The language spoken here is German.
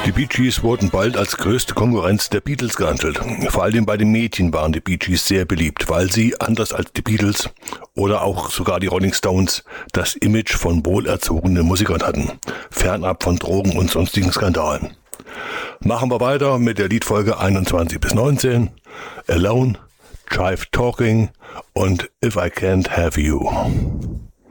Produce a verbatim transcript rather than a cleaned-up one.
Die Bee Gees wurden bald als größte Konkurrenz der Beatles gehandelt. Vor allem bei den Mädchen waren die Bee Gees sehr beliebt, weil sie, anders als die Beatles oder auch sogar die Rolling Stones, das Image von wohlerzogenen Musikern hatten, fernab von Drogen und sonstigen Skandalen. Machen wir weiter mit der Liedfolge einundzwanzig bis neunzehn, Alone, Jive Talking und If I Can't Have You.